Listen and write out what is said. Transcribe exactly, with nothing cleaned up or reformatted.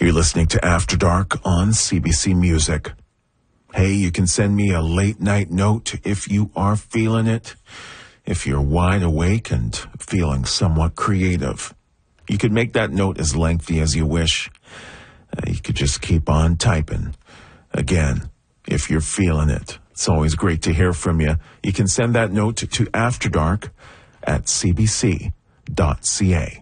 You're listening to After Dark on C B C Music. Hey, you can send me a late night note if you are feeling it. If you're wide awake and feeling somewhat creative, you could make that note as lengthy as you wish. Uh, you could just keep on typing. Again, if you're feeling it, it's always great to hear from you. You can send that note to After Dark at c b c dot c a.